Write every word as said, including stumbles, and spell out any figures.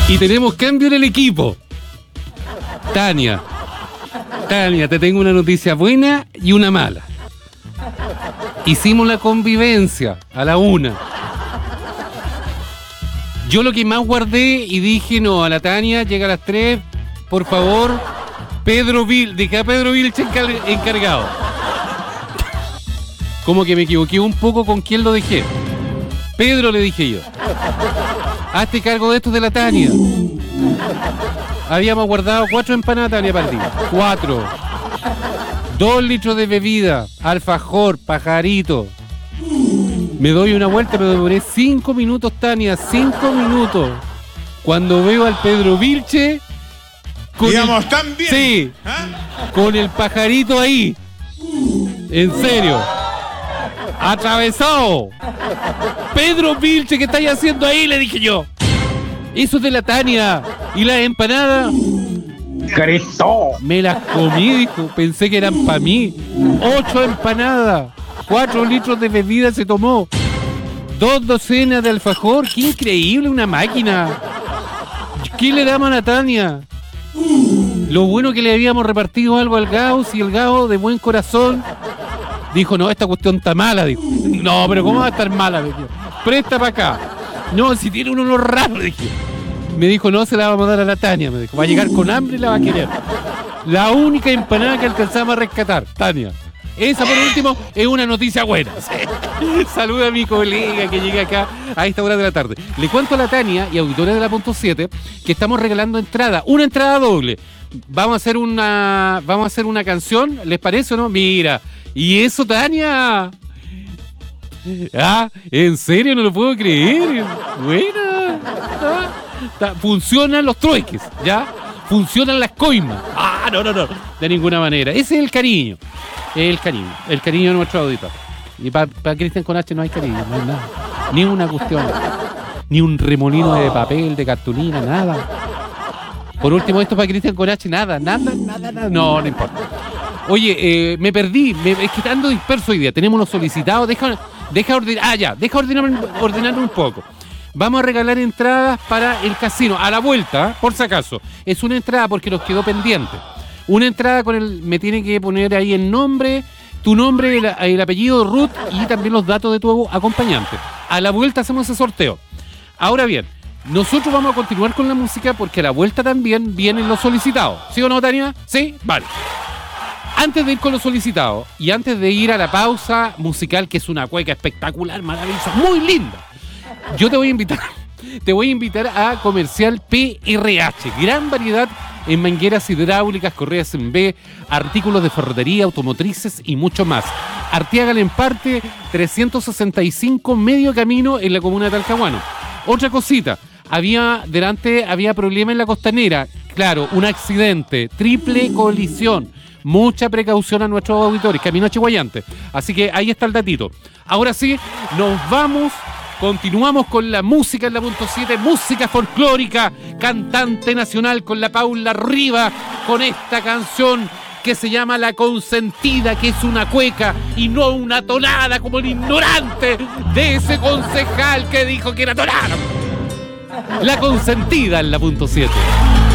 Y tenemos cambio en el equipo. Tania, Tania, te tengo una noticia buena y una mala. Hicimos la convivencia a la una. Yo lo que más guardé y dije, no, a la Tania llega a las tres, por favor, Pedro Vil, dejé a Pedro Vilche encargado. Como que me equivoqué un poco con quién lo dejé. Pedro, le dije yo. Hazte cargo de esto de la Tania. Habíamos guardado cuatro empanadas, Tania, para el día. Cuatro. Dos litros de bebida, alfajor, pajarito. Me doy una vuelta, me demoré cinco minutos, Tania, cinco minutos. Cuando veo al Pedro Vilche... Digamos, el, tan bien. Sí, ¿ah? Con el pajarito ahí. En serio. Atravesado. Pedro Vilche, ¿qué estáis haciendo ahí? Le dije yo. Eso es de la Tania. Y las empanadas... Cristo. Me las comí, dijo. Pensé que eran para mí. Ocho empanadas. Cuatro litros de bebida se tomó. Dos docenas de alfajor. ¡Qué increíble! Una máquina. ¿Qué le damos a la Tania? Lo bueno que le habíamos repartido algo al Gauss y el Gauss, de buen corazón, dijo, no, esta cuestión está mala. Dijo, no, pero ¿cómo va a estar mala? Dijo, presta para acá. No, si tiene un olor raro, dije. Me dijo, no, se la vamos a dar a la Tania. Me dijo, va a llegar con hambre y la va a querer. La única empanada que alcanzamos a rescatar, Tania. Esa, por último, es una noticia buena. Sí. Saluda a mi colega que llega acá a esta hora de la tarde. Le cuento a la Tania y auditores de la punto siete que estamos regalando entrada, una entrada doble. Vamos a hacer una, vamos a hacer una canción, ¿les parece o no? Mira, y eso, Tania. Ah, en serio, no lo puedo creer. Buena. Ah, funcionan los trueques, ¿ya? Funcionan las coimas. Ah, no, no, no, de ninguna manera. Ese es el cariño. El cariño, el cariño de nuestro auditor. Y para pa Cristian con H no hay cariño, no hay nada. Ni una cuestión. Ni un remolino de papel, de cartulina, nada. Por último, esto para Cristian con H, nada, nada, nada, nada. No, no importa. Oye, eh, me perdí, me, es que ando disperso hoy día. Tenemos los solicitados, deja, deja ordenar, ah, ya, deja ordenar, ordenar un poco. Vamos a regalar entradas para el casino, a la vuelta, por si acaso. Es una entrada porque nos quedó pendiente. Una entrada con el, me tiene que poner ahí el nombre, tu nombre, el, el apellido, Ruth, y también los datos de tu acompañante. A la vuelta hacemos ese sorteo. Ahora bien, nosotros vamos a continuar con la música porque a la vuelta también vienen los solicitados. ¿Sí o no, Tania? ¿Sí? Vale. Antes de ir con los solicitados y antes de ir a la pausa musical, que es una cueca espectacular, maravillosa, muy linda, yo te voy a invitar, te voy a invitar a Comercial P R H. Gran variedad en mangueras hidráulicas, correas en B, artículos de ferretería, automotrices y mucho más. Arteaga Lemparte, trescientos sesenta y cinco, medio camino en la comuna de Talcahuano. Otra cosita, había delante había problema en la costanera. Claro, un accidente, triple colisión. Mucha precaución a nuestros auditores, camino a Chihuayante. Así que ahí está el datito. Ahora sí, nos vamos. Continuamos con la música en la punto siete, música folclórica, cantante nacional con la Paula Riva, con esta canción que se llama La Consentida, que es una cueca y no una tonada como el ignorante de ese concejal que dijo que era tonada. La Consentida en la punto siete.